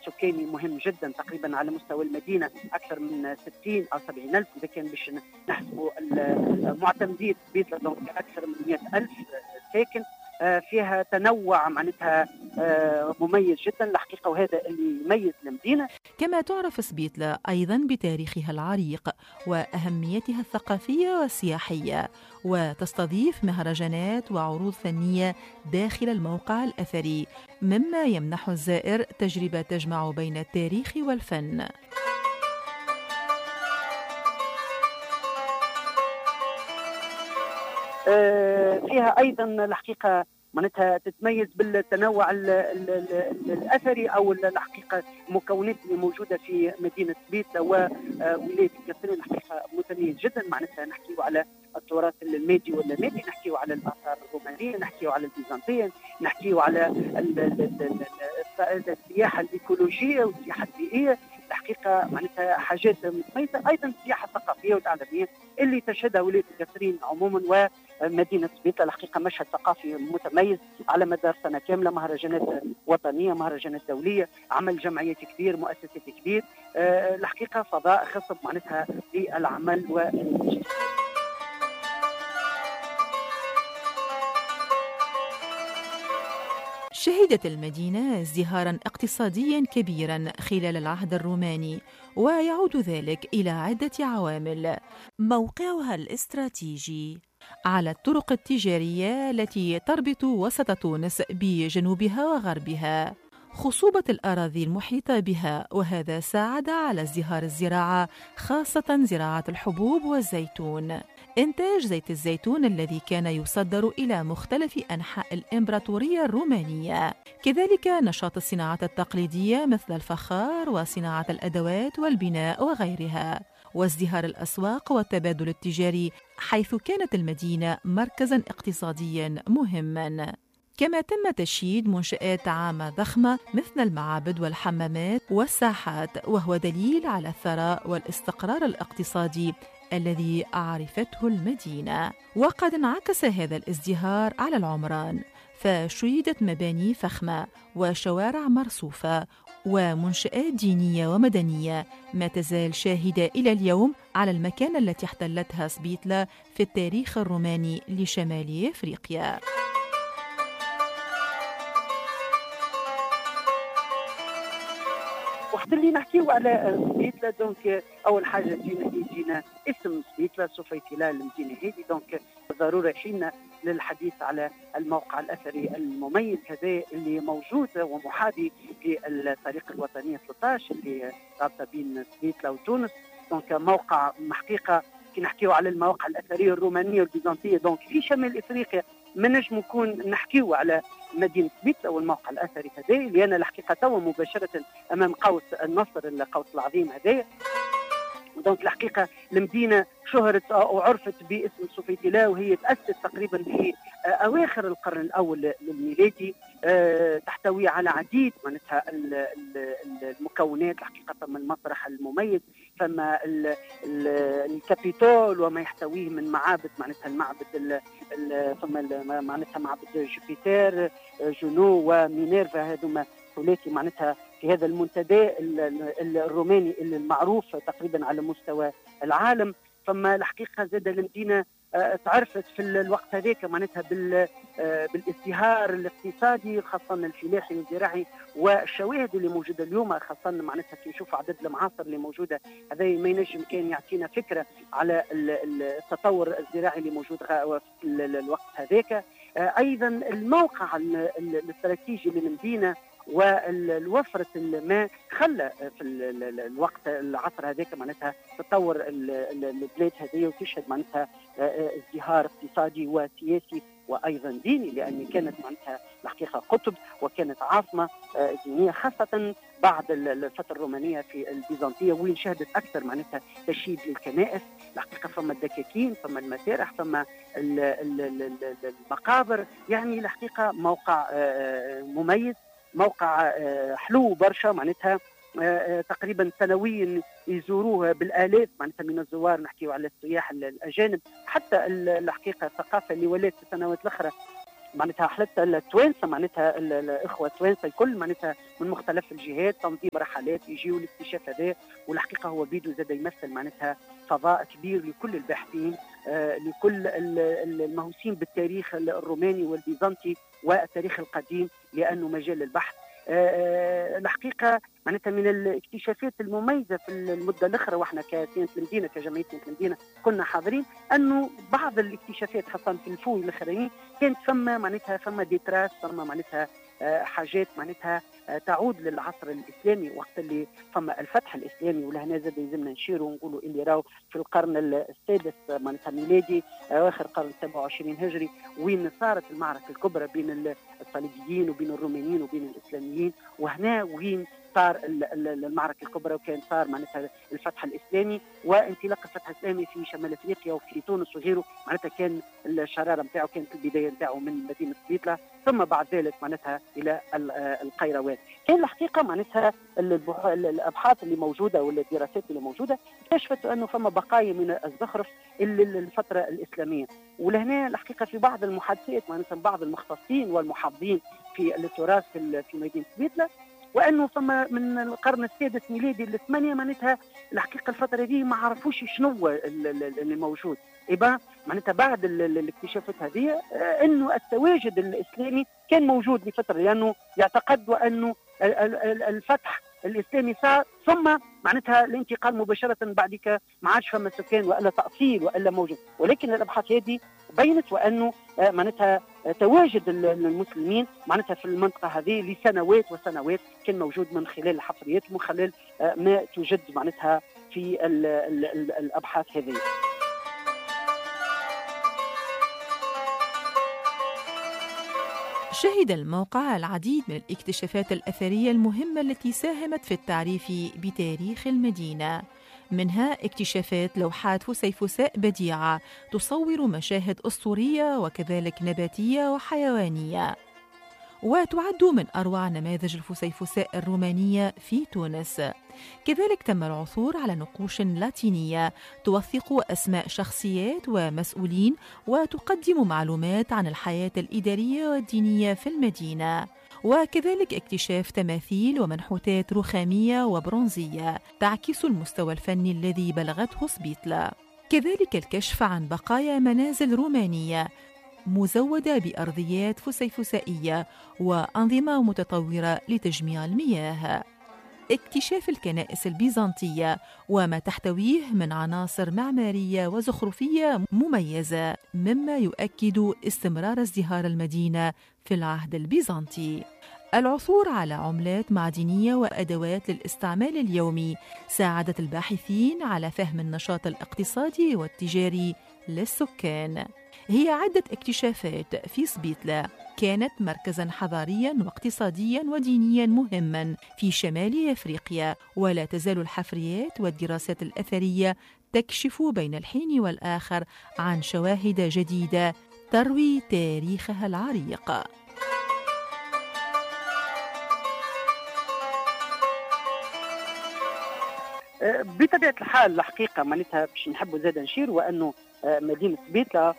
سكاني مهم جدا، تقريبا على مستوى المدينة أكثر من 60 أو 70 ألف إذا كان باش نحسبوا المعتمدين بيتلا، دونك أكثر من 100 ألف ساكن. فيها تنوع معناتها مميز جدا الحقيقة، وهذا اللي يميز المدينة. كما تعرف سبيتلا أيضا بتاريخها العريق وأهميتها الثقافية والسياحية، وتستضيف مهرجانات وعروض فنية داخل الموقع الأثري، مما يمنح الزائر تجربة تجمع بين التاريخ والفن. فيها أيضا الحقيقة معناتها تتميز بالتنوع الأثري أو الحقيقة المكونات اللي موجودة في مدينة بيتلا وولاية القصرين، الحقيقة متميز جدا. معناتها نحكيو على التراث المادي واللامادي، نحكيو على الآثار الرومانية، نحكيو على البيزنطية، نحكيو على السياحة الإيكولوجية والسياحة البيئية، الحقيقة معناتها حاجات متميزة. أيضا السياحة الثقافية والإعلامية اللي تشهدها ولاية القصرين عموما ومدينة بيتلا، الحقيقة مشهد ثقافي متميز على مدار سنة كاملة، مهرجانات وطنية، مهرجانات دولية، عمل جمعيات كبير، مؤسسات كبير، الحقيقة فضاء خصب معناتها للعمل والنشاط. شهدت المدينة ازدهاراً اقتصادياً كبيراً خلال العهد الروماني، ويعود ذلك إلى عدة عوامل. موقعها الاستراتيجي على الطرق التجارية التي تربط وسط تونس بجنوبها وغربها، خصوبة الأراضي المحيطة بها، وهذا ساعد على ازدهار الزراعة، خاصة زراعة الحبوب والزيتون، إنتاج زيت الزيتون الذي كان يصدر إلى مختلف أنحاء الإمبراطورية الرومانية، كذلك نشاط الصناعات التقليدية مثل الفخار وصناعة الأدوات والبناء وغيرها، وازدهار الأسواق والتبادل التجاري، حيث كانت المدينة مركزاً اقتصادياً مهماً. كما تم تشييد منشآت عامة ضخمة مثل المعابد والحمامات والساحات، وهو دليل على الثراء والاستقرار الاقتصادي الذي عرفته المدينة. وقد انعكس هذا الازدهار على العمران، فشيدت مباني فخمة وشوارع مرصوفة ومنشآت دينية ومدنية، ما تزال شاهدة إلى اليوم على المكانة التي احتلتها سبيتلا في التاريخ الروماني لشمال أفريقيا. وقت اللي نحكيو على سبيتلا، دونك اول حاجه يجينا اسم سبيتلا سوفيتلا المدينه هذه، دونك ضروري حين للحديث على الموقع الاثري المميز هذا اللي موجود ومحاذي للطريق الوطنيه 13 اللي رابطه بين سبيتلا وتونس. دونك موقع حقيقه كي نحكيو على المواقع الاثريه الرومانيه والبيزنطيه، دونك في شمال افريقيا ما نجم نكون نحكيو على مدينة بيتلا والموقع الأثري هذا، لأن الحقيقة توا مباشرة أمام قوس النصر القوس العظيم هذا. دونك الحقيقة المدينة شهرت أو عرفت باسم سوفيتلا، وهي تأسست تقريبا في أواخر القرن الأول الميلادي، تحتوي على عديد معناتها المكونات، الحقيقة ثم المسرح المميز، ثم الكابيتول وما يحتويه من معابد، معناتها المعبد ثم معناتها معبد جوبيتر جونو ومينيرفا، هذوما ثلاثي معناتها في هذا المنتدى الروماني المعروف تقريبا على مستوى العالم. ثم الحقيقة زاد المدينة تعرفت في الوقت هذاك معناتها بالازدهار الاقتصادي، خاصة الفلاحي والزراعي، والشواهد اللي موجودة اليوم خاصة معناتها كي نشوف عدد المعاصر اللي موجودة هذا ما ينجم كان يعطينا فكرة على التطور الزراعي اللي موجود في الوقت هذاك. أيضا الموقع الاستراتيجي للمدينة والوفرة الماء خلى في الوقت العصر هذاك معناتها تطور البلاد هذه وتشهد معناتها ازدهار اقتصادي وسياسي وايضا ديني، لان كانت معناتها الحقيقه قطب وكانت عاصمه دينيه، خاصه بعد الفتره الرومانيه في البيزنطيه، وين شهدت اكثر معناتها تشييد للكنائس، الحقيقه ثم الدكاكين ثم المسارح ثم المقابر. يعني الحقيقه موقع مميز، موقع حلو برشا، معناتها تقريبا سنويا يزوروه بالالاف معناتها من الزوار، نحكيو على السياح الاجانب، حتى الحقيقه الثقافه اللي ولات في السنوات الاخرى معناتها حتى التوانسه معناتها الاخوه التوانسه الكل معناتها من مختلف الجهات تنظيم رحلات يجيوا الاكتشاف هذا. والحقيقه هو بيدو زاد يمثل معناتها فضاء كبير لكل الباحثين، لكل المهووسين بالتاريخ الروماني والبيزنطي والتاريخ القديم، لانه مجال البحث الحقيقه معناتها من الاكتشافات المميزه في المده الاخرى. واحنا كسينة المدينه كجمعيه سينة المدينه كنا حاضرين انه بعض الاكتشافات خاصه في الفوي الاخرين كانت فما ديتراس، فما معناتها حاجات معناتها تعود للعصر الاسلامي وقت اللي فما الفتح الاسلامي. ولهنا زاد يلزمنا نشيروا ونقولوا اللي راهو في القرن السادس معناتها ميلادي، اواخر القرن 27 هجري، وين صارت المعركه الكبرى بين الصليبيين وبين الرومانيين وبين الاسلاميين. وهنا وين صار المعركه الكبرى، وكان صار معناتها الفتح الاسلامي وانطلاق الفتح الاسلامي في شمال افريقيا وفي تونس وغيره. معناتها كان الشراره نتاعو كانت البدايه نتاعو من مدينه سبيطله، ثم بعد ذلك معناتها الى القيروان. كان الحقيقه معناتها الابحاث اللي موجوده والدراسات اللي موجوده اكتشفت انه فما بقايا من الزخرف الفتره الاسلاميه. ولهنا الحقيقه في بعض المحادثات معناتها بعض المختصين والمحافظين في التراث في مدينه سبيطله، وانه فما من القرن السادس ميلادي للثمانيه معناتها الحقيقه الفتره دي ما عرفوش شنو اللي موجود. إبا معناتها بعد الاكتشافات هذه انه التواجد الاسلامي كان موجود لفتره، لانه يعتقد انه الفتح الاسلامي صار ثم معناتها الانتقال مباشره بعدك ما عادش فما سكان والا تاصيل والا موجود. ولكن الابحاث هذه بينت وانه معناتها تواجد المسلمين معناتها في المنطقه هذه لسنوات وسنوات كان موجود من خلال الحفريات ومن خلال ما توجد معناتها في الابحاث هذه. شهد الموقع العديد من الاكتشافات الأثرية المهمة التي ساهمت في التعريف بتاريخ المدينة، منها اكتشافات لوحات فسيفساء بديعة تصور مشاهد أسطورية وكذلك نباتية وحيوانية، وتعد من أروع نماذج الفسيفساء الرومانية في تونس. كذلك تم العثور على نقوش لاتينية توثق أسماء شخصيات ومسؤولين وتقدم معلومات عن الحياة الإدارية والدينية في المدينة، وكذلك اكتشاف تماثيل ومنحوتات رخامية وبرونزية تعكس المستوى الفني الذي بلغته سبيطلة. كذلك الكشف عن بقايا منازل رومانية مزودة بأرضيات فسيفسائية وأنظمة متطورة لتجميع المياه. اكتشاف الكنائس البيزنطية وما تحتويه من عناصر معمارية وزخرفية مميزة، مما يؤكد استمرار ازدهار المدينة في العهد البيزنطي. العثور على عملات معدنية وأدوات للاستعمال اليومي ساعدت الباحثين على فهم النشاط الاقتصادي والتجاري للسكان. هي عدة اكتشافات في سبيطلة كانت مركزاً حضارياً واقتصادياً ودينياً مهماً في شمال أفريقيا، ولا تزال الحفريات والدراسات الأثرية تكشف بين الحين والآخر عن شواهد جديدة تروي تاريخها العريق. بطبيعة الحال الحقيقة معناتها باش نحبوا زاد نشير وأنه مدينة سبيطلة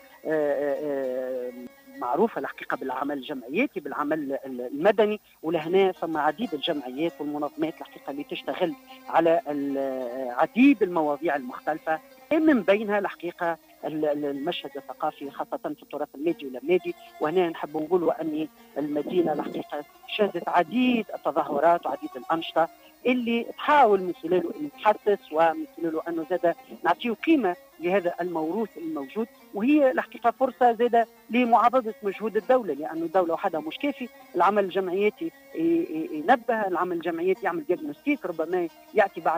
معروفة الحقيقة بالعمل الجمعياتي بالعمل المدني، ولهنا فما عديد الجمعيات والمنظمات الحقيقة اللي تشتغل على عديد المواضيع المختلفة، من بينها الحقيقة المشهد الثقافي خاصة في التراث المادي واللامادي. وهنا نحب نقول أن المدينة الحقيقة شهدت عديد التظاهرات وعديد الأنشطة اللي تحاول من خلاله أن تحسس ومن خلاله أنه زاد نعطيه قيمة لهذا الموروث الموجود. وهي الحقيقة فرصة زادة لمعاضدة مجهود الدولة، لأنه الدولة وحدها مش كافي. العمل الجمعياتي ينبه، العمل الجمعياتي يعمل ديagnostic، ربما يأتي بعض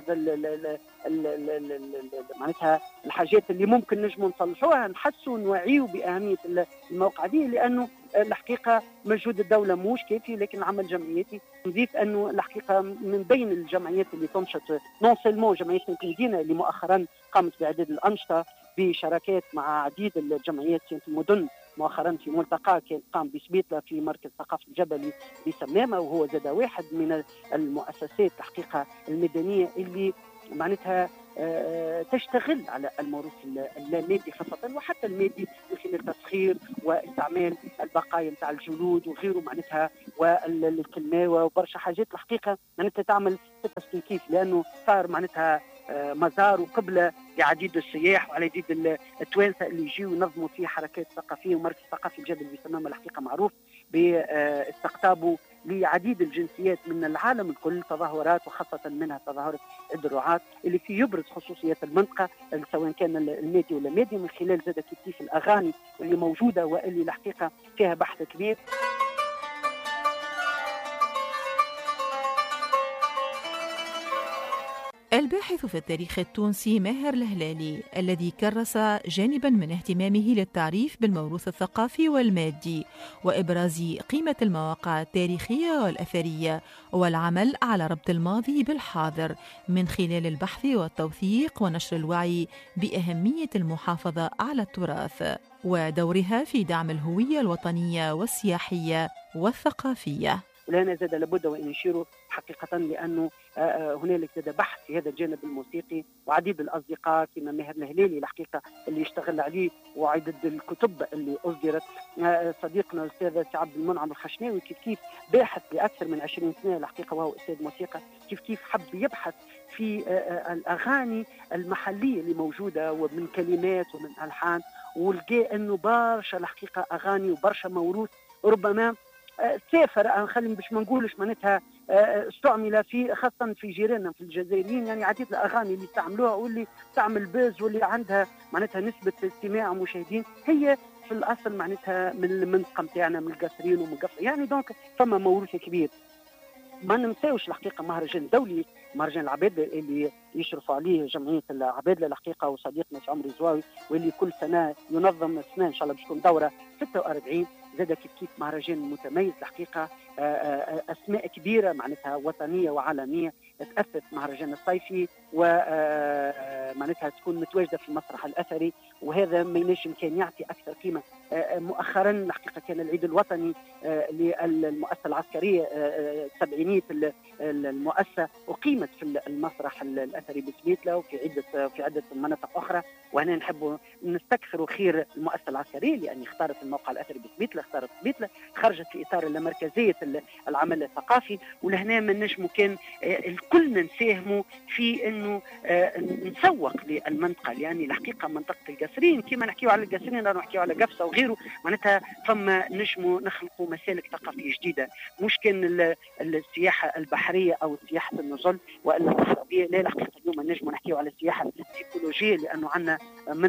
معناتها الحاجات اللي ممكن نجموا نصلحوها، نحسوا نوعيوا بأهمية الموقع دي، لأنه الحقيقة مجهود الدولة مش كافي، لكن العمل الجمعياتي. نضيف أنه الحقيقة من بين الجمعيات اللي تنشط نون سيلمون جمعية سينة المدينة اللي مؤخرا قامت بعدد الأنشطة بشراكات مع عديد الجمعيات سينة المدن. مؤخرا في ملتقى كان قام بسبيطلة في مركز ثقافة الجبلي بسمامة، وهو زاد واحد من المؤسسات الحقيقة المدنية اللي معناتها تشتغل على الموروث اللامادي خاصة، وحتى المادي من خلال تسخير واستعمال البقايا نتاع الجلود وغيره معناتها، والكلماوة وبرشا حاجات الحقيقة معناتها تعمل تستنكيف، لأنه صار معناتها مزار وقبلة لعديد السياح وعديد التوانسة اللي يجيوا ينظموا فيه حركات ثقافية. ومركز ثقافي الجبل بسمامة الحقيقة معروف باستقطابه لعديد الجنسيات من العالم الكل، تظاهرات وخاصة منها تظاهرة الدروعات اللي فيه يبرز خصوصيات المنطقة سواء كان المادي ولا مادي، من خلال زاد كيف الأغاني اللي موجودة واللي الحقيقة فيها بحث كبير. الباحث في التاريخ التونسي ماهر الهلالي الذي كرس جانبا من اهتمامه للتعريف بالموروث الثقافي والمادي وإبراز قيمة المواقع التاريخية والأثرية والعمل على ربط الماضي بالحاضر من خلال البحث والتوثيق ونشر الوعي بأهمية المحافظة على التراث ودورها في دعم الهوية الوطنية والسياحية والثقافية. ولهنا زاد لابد وان نشيروا حقيقه، لانه هنالك زاد بحث في هذا الجانب الموسيقي، وعديد الاصدقاء كما ماهر الهلالي الحقيقه اللي اشتغل عليه، وعدد الكتب اللي اصدرت. صديقنا الاستاذ سي عبد المنعم الخشناوي كيف باحث لاكثر من 20 سنه الحقيقه، وهو استاذ موسيقى، كيف حب يبحث في الاغاني المحليه اللي موجوده ومن كلمات ومن الحان، ولقى انه برشا الحقيقه اغاني وبرشا موروث ربما سافر، خلينا باش ما نقولش معناتها استعمل في خاصة في جيراننا في الجزائريين، يعني عديد الأغاني اللي استعملوها واللي تعمل بوز واللي عندها معناتها نسبة استماع ومشاهدين هي في الأصل معناتها من المنطقة نتاعنا، من القصرين ومن قصر، يعني دونك فما موروث كبير. ما ننساوش الحقيقة مهرجان دولي، مهرجان العبادلة اللي يشرف عليه جمعية العبادلة الحقيقة وصديقنا سي عمري زواوي، واللي كل سنة ينظم سنة إن شاء الله باش تكون دورة 46. زاد كيف مهرجان متميز الحقيقة، أسماء كبيرة معناتها وطنية وعالمية تأسس مهرجان الصيفي، ومعناتها تكون متواجدة في المسرح الأثري، وهذا ما ينجم كان يعطي أكثر قيمة. مؤخرا الحقيقة كان العيد الوطني للمؤسسة العسكرية، سبعينية المؤسسة أقيمت في المسرح الأثري بسبيتلة وفي عدة مناطق أخرى، وهنا نحب نستكثر خير المؤسسة العسكرية لأن اختارت الموقع الأثري بسبيتلة، اختارت سبيتلة، خرجت في إطار مركزية العمل الثقافي. ولهنا من نجمو كان الكل نساهموا في أنه نسوق للمنطقة، لأن الحقيقة منطقة القصرين كما نحكيو على القصرين نحكيو على قفصة وغيره، معناتها فما نجموا نخلقوا مسالك ثقافية جديدة، مش كان السياحة البحرية أو سياحة النزل وإلا الغابية، لا الحقيقة اليوم نجموا نحكيو على السياحة الإيكولوجية، لأنه عندنا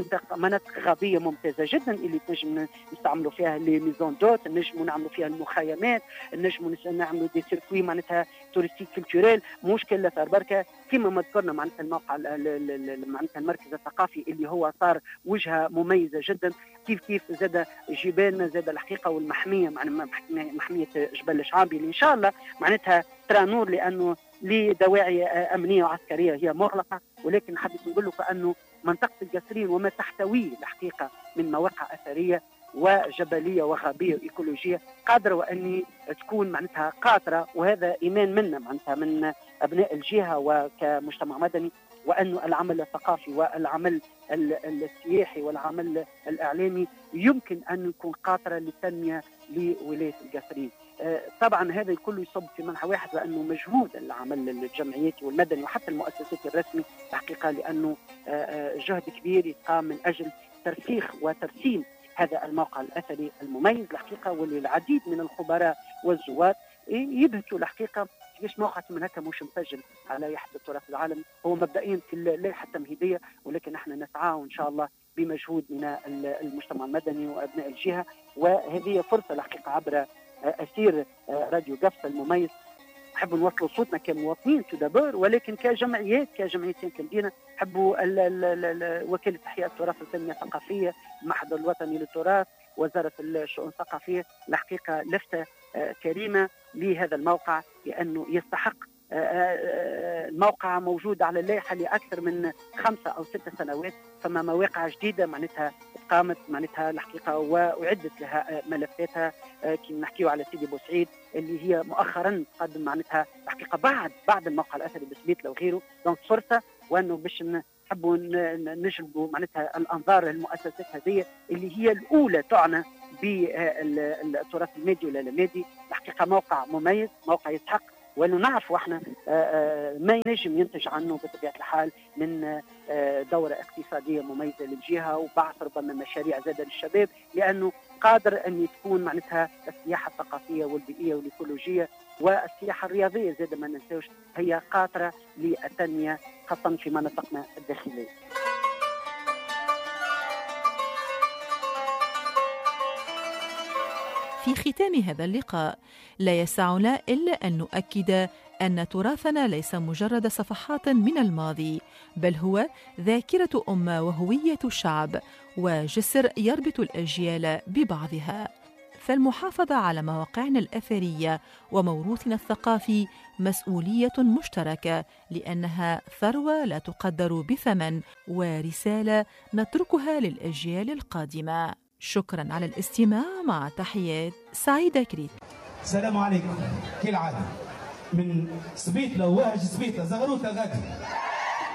مناطق غابية ممتازة جدا اللي نجم نستعملوا فيها لي ميزون دوت، نجموا نعملوا فيها المخيمات، نجموا نعملوا دي سيركوي معناتها توريستيك كولتوريل، مشكلة صار بركة كما ما ذكرنا معناتها الموقع معناتها المركز الثقافي اللي هو صار وجهة مميزة جدا. كيف زاد جبالنا زاد الحقيقة والمحمية محمية جبل الشعابي اللي إن شاء الله معناتها ترى نور، لأنه لدواعي أمنية وعسكرية هي مغلقة، ولكن حبيت نقول لكم أنه منطقة القصرين وما تحتويه الحقيقة من مواقع أثرية وجبلية وغابية وإيكولوجية قادرة وأني تكون معناتها قاطرة، وهذا إيمان منا معناتها من أبناء الجهة وكمجتمع مدني، وأنه العمل الثقافي والعمل السياحي والعمل الإعلامي يمكن أن يكون قاطرة للتنمية لولاية القصرين. طبعا هذا الكل يصب في منحى واحد، وأنه مجهود العمل الجمعياتي والمدني وحتى المؤسسات الرسمي حقيقة، لأنه جهد كبير يقام من أجل ترسيخ وترسيم هذا الموقع الأثري المميز الحقيقة، واللي العديد من الخبراء والزوار يبهتوا الحقيقة كيفاش موقع من هكا مش مسجل على لائحة التراث العالمي. هو مبدئيا في اللائحة التمهيدية، ولكن احنا نسعى إن شاء الله بمجهود من المجتمع المدني وأبناء الجهة، وهذه فرصة الحقيقة عبر أسير راديو قفصة المميز نحب نوصلوا صوتنا كمواطنين تدبر، ولكن كجمعيتين كمدينة نحبوا وكالة إحياء التراث والتنمية الثقافية، المعهد الوطني للتراث، وزارة الشؤون الثقافية الحقيقة لفتة كريمة لهذا الموقع، لأنه يستحق. الموقع موجود على اللائحة لأكثر من 5 أو 6 سنوات، فما مواقع جديدة معناتها قامت معناتها الحقيقة وأعدت لها ملفاتها، كي نحكيو على سيدي بوسعيد اللي هي مؤخرا تقدم معناتها الحقيقة بعد الموقع الأثري بسبيتلة وغيره. دونك فرصة وأنه باش نحبوا نجلبوا معناتها الانظار المؤسسات هذه اللي هي الاولى تعنى بالتراث المادي ولا لا مادي. الحقيقه موقع مميز، موقع يستحق، وانه نعرفوا احنا ما ينجم ينتج عنه بطبيعه الحال من دوره اقتصاديه مميزه للجهه، وبعث ربما مشاريع زاده للشباب، لانه قادر ان تكون معناتها السياحه الثقافيه والبيئيه والايكولوجيه والسياحه الرياضيه زاده ما ننساوش هي قاطره للتنميه خاصه في مناطقنا الداخليه. في ختام هذا اللقاء لا يسعنا إلا أن نؤكد أن تراثنا ليس مجرد صفحات من الماضي، بل هو ذاكرة أمة وهوية شعب وجسر يربط الأجيال ببعضها. فالمحافظة على مواقعنا الأثرية وموروثنا الثقافي مسؤولية مشتركة، لأنها ثروة لا تقدر بثمن ورسالة نتركها للأجيال القادمة. شكرا على الاستماع، مع تحيات سعيدة كريت. السلام عليكم. كالعادة من سبيتلة وواهج سبيتلة زغروتة غادي.